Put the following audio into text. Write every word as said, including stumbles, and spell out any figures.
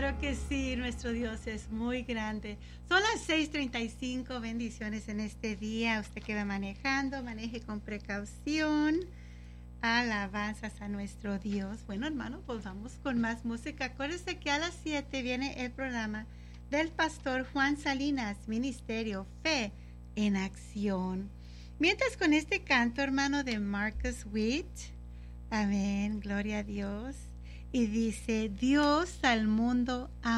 Claro que sí, nuestro Dios es muy grande. Son las seis treinta y cinco, bendiciones en este día. Usted que va manejando, maneje con precaución. Alabanzas a nuestro Dios. Bueno, hermano, pues vamos con más música. Acuérdese que a las siete viene el programa del pastor Juan Salinas, Ministerio Fe en Acción. Mientras con este canto, hermano, de Marcus Witt, amén, gloria a Dios, y dice, Dios al mundo ama.